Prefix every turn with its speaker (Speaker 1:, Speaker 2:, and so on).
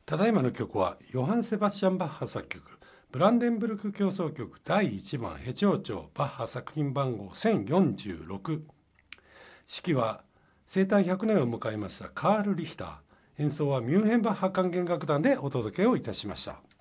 Speaker 1: ただいまの曲はヨハン・セバスチャン・バッハ作曲、ブランデンブルク協奏曲第1番ヘ長調バッハ作品番号1046。指揮は生誕100年を迎えましたカール・リヒター。演奏はミュンヘンバッハ管弦楽団でお届けをいたしました。